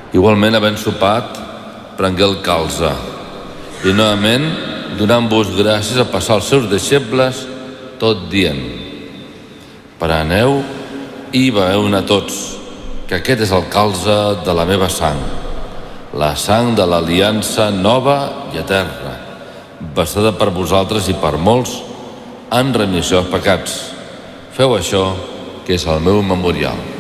Igualment, havent sopat, prengué el calze i novament, donant-vos gràcies a passar als seus deixebles, tot dient: preneu i beveu-ne tots, que aquest és el calze de la meva sang, la sang de l'aliança nova i eterna, versada per vosaltres i per molts en remissió dels pecats. Feu això, que és el meu memorial.